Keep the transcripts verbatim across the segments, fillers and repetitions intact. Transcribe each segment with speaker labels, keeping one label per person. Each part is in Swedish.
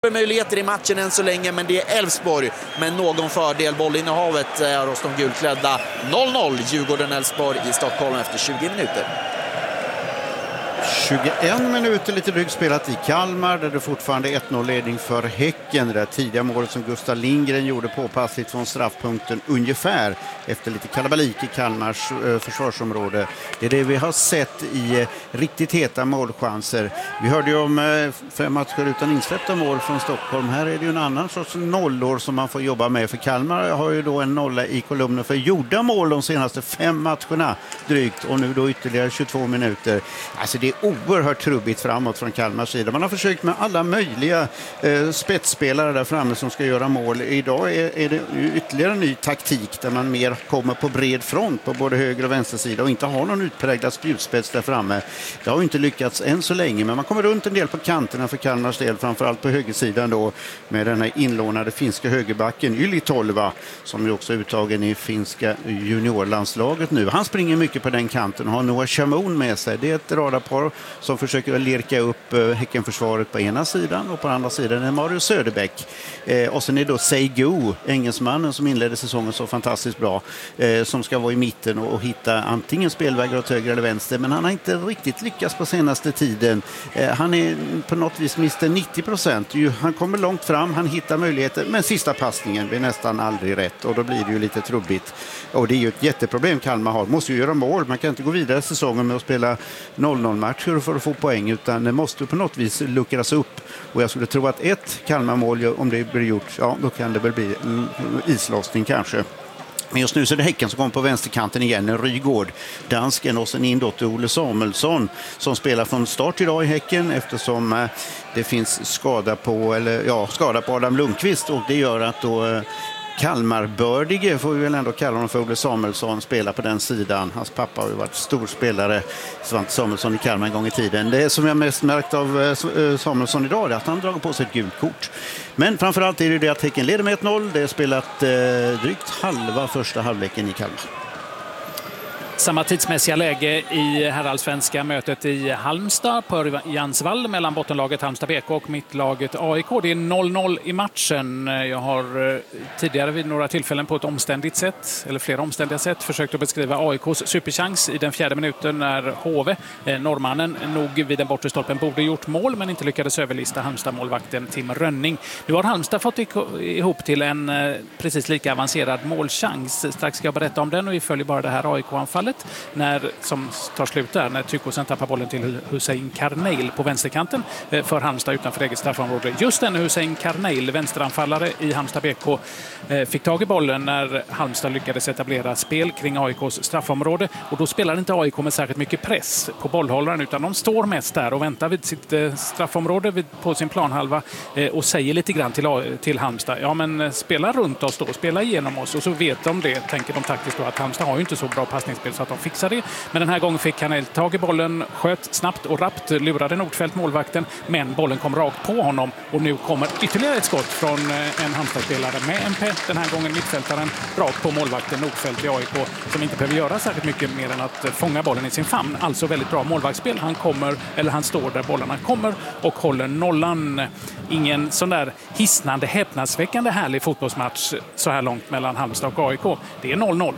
Speaker 1: Möjligheter i matchen än så länge, men det är Elfsborg med någon fördel. Bollinnehavet hos de gulklädda. noll noll Djurgården-Elfsborg i Stockholm efter tjugo minuter.
Speaker 2: tjugoen minuter lite drygt spelat i Kalmar, där det fortfarande är ett noll-ledning för Häcken. Det där tidiga målet som Gustav Lindgren gjorde påpassligt från straffpunkten ungefär efter lite kalabalik i Kalmars eh, försvarsområde. Det är det vi har sett i eh, riktigt heta målchanser. Vi hörde ju om eh, fem matcher utan insläppta mål från Stockholm. Här är det ju en annan sorts nollor som man får jobba med, för Kalmar har ju då en nolla i kolumnen för gjorda mål de senaste fem matcherna drygt, och nu då ytterligare tjugotvå minuter. Alltså det är oerhört trubbigt framåt från Kalmars sida. Man har försökt med alla möjliga eh, spetsspelare där framme som ska göra mål. Idag är, är det ytterligare en ny taktik där man mer kommer på bred front på både höger och vänster sida och inte har någon utpräglad spjutspets där framme. Det har ju inte lyckats än så länge, men man kommer runt en del på kanterna för Kalmars del, framförallt på högersidan då, med den här inlånade finska högerbacken Yli Tolva, som ju också är uttagen i finska juniorlandslaget nu. Han springer mycket på den kanten och har Noah Chamoun med sig. Det är ett radarpar som försöker lirka upp eh, Häckenförsvaret på ena sidan, och på andra sidan är Mario Söderbeck. Eh, och sen är då Seigo, engelsmannen som inledde säsongen så fantastiskt bra, eh, som ska vara i mitten och, och hitta antingen spelvägar åt höger eller vänster, men han har inte riktigt lyckats på senaste tiden. Eh, han är på något vis mister nittio procent. Han kommer långt fram, han hittar möjligheter, men sista passningen blir nästan aldrig rätt, och då blir det ju lite trubbigt. Och det är ju ett jätteproblem Kalmar har. Måste ju göra mål. Man kan inte gå vidare säsongen med att spela noll noll-matcher för att få poäng, utan det måste på något vis luckras upp. Och jag skulle tro att ett Kalmar-mål, om det blir gjort, ja, då kan det väl bli islossning kanske. Men just nu så är det Häcken som kommer på vänsterkanten igen, Rygård, dansken, och sen in då till Ole Samuelsson som spelar från start idag i Häcken, eftersom eh, det finns skada på, eller ja, skada på Adam Lundqvist, och det gör att då eh, Kalmarbördige, får vi väl ändå kalla honom för, Ole Samuelsson spelar på den sidan. Hans pappa har ju varit stor spelare, Svante Samuelsson, i Kalmar en gång i tiden. Det som jag mest märkt av Samuelsson idag är att han drar på sig ett gult kort. Men framförallt är det det att Häcken leder med ett noll. Det är spelat eh, drygt halva första halvleken i Kalmar.
Speaker 3: Samma tidsmässiga läge i herrallsvenska mötet i Halmstad på Jansvall mellan bottenlaget Halmstad B K och mittlaget A I K. Det är noll noll i matchen. Jag har tidigare vid några tillfällen på ett omständigt sätt, eller flera omständiga sätt, försökt att beskriva A I K:s superchans i den fjärde minuten när H V, norrmannen, nog vid den bortre stolpen borde gjort mål men inte lyckades överlista Halmstad-målvakten Tim Rönning. Nu har Halmstad fått ihop till en precis lika avancerad målchans. Strax ska jag berätta om den, och vi följer bara det här A I K-anfallet när, som tar slut där, när Tykosen tappar bollen till Hussein Karneil på vänsterkanten för Halmstad utanför eget straffområde. Just den Hussein Karneil, vänsteranfallare i Halmstad B K, fick tag i bollen när Halmstad lyckades etablera spel kring A I K:s straffområde, och då spelar inte A I K med särskilt mycket press på bollhållaren, utan de står mest där och väntar vid sitt straffområde på sin planhalva och säger lite grann till, till Halmstad, ja men spela runt oss då, spela igenom oss, och så vet de det, tänker de taktiskt då, att Halmstad har ju inte så bra passningsspel så att de fixar det. Men den här gången fick Karneil tag i bollen, sköt snabbt och rappt, lurade Nordfeldt målvakten, men bollen kom rakt på honom, och nu kommer ytterligare ett skott från en Halmstad-spelare med M P, den här gången mittfältaren, rakt på målvakten Nordfeldt i A I K, som inte behöver göra särskilt mycket mer än att fånga bollen i sin famn. Alltså väldigt bra målvaktsspel. Han kommer, eller han står där bollarna kommer och håller nollan. Ingen sån där hisnande, häpnadsväckande härlig fotbollsmatch så här långt mellan Halmstad och A I K. Det är noll noll.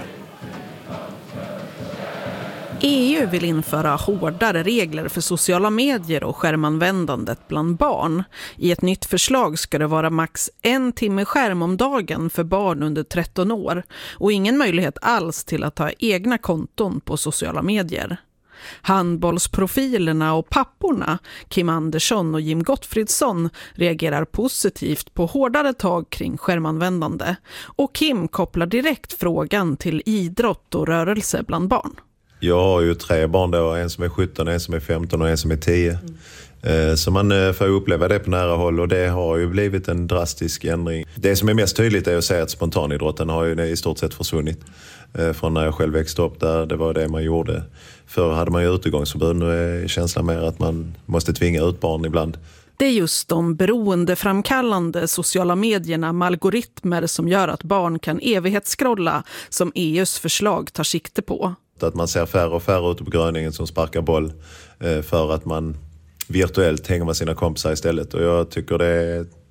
Speaker 4: E U vill införa hårdare regler för sociala medier och skärmanvändandet bland barn. I ett nytt förslag ska det vara max en timme skärm om dagen för barn under tretton år och ingen möjlighet alls till att ha egna konton på sociala medier. Handbollsprofilerna och papporna, Kim Andersson och Jim Gottfridsson, reagerar positivt på hårdare tag kring skärmanvändande. Och Kim kopplar direkt frågan till idrott och rörelse bland barn.
Speaker 5: Jag har ju tre barn då, en som är sjutton, en som är femton och en som är tio. Mm. Så man får uppleva det på nära håll, och det har ju blivit en drastisk ändring. Det som är mest tydligt är att se att spontanidrotten har ju i stort sett försvunnit. Från när jag själv växte upp där, det var det man gjorde. Förr hade man ju utegångsförbud, nu är känslan mer att man måste tvinga ut barn ibland.
Speaker 4: Det är just de beroendeframkallande sociala medierna med algoritmer som gör att barn kan evighetsskrolla som E U:s förslag tar sikte på.
Speaker 5: Att man ser färre och färre ute på gröningen som sparkar boll för att man virtuellt hänger med sina kompisar istället. Och jag tycker det är